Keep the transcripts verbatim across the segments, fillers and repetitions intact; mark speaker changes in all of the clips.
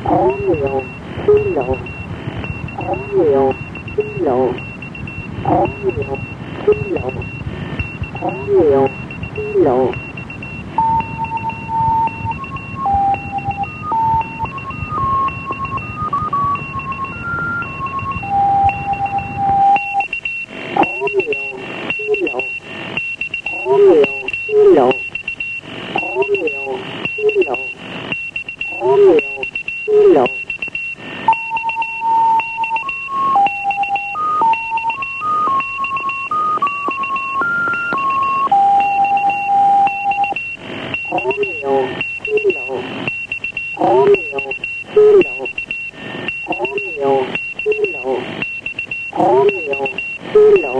Speaker 1: Oreo, kilo. Oreo, kilo. Oreo, kilo. Oreo, kilo. Oreo, kilo. Oreo, kilo. Oreo, kilo. Oreo, kilo. Oreo, kilo. Oreo, kilo. Oreo, kilo.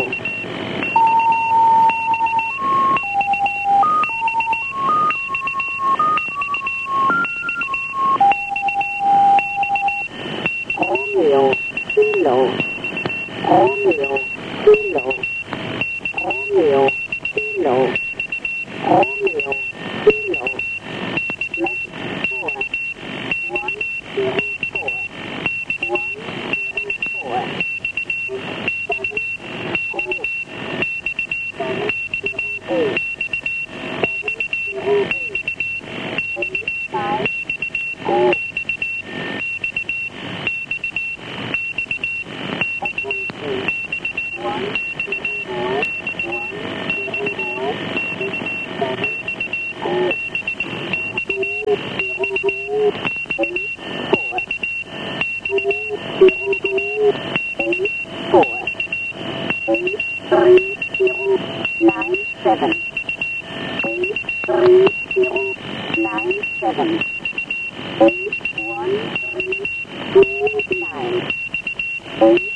Speaker 1: Oreo, kilo. Oreo, kilo. Oreo, kilo. Oreo, kilo. Let's four. One, two, four. One, two, four. Seven, eight. Seven, eight. Seven, eight. Eight, five, eight. One, two, four, one, two, four, six, seven, eight, eight, four, eight, four, eight, three, zero, nine, seven, eight, three, zero, nine, seven, eight, one, three, two, nine, eight,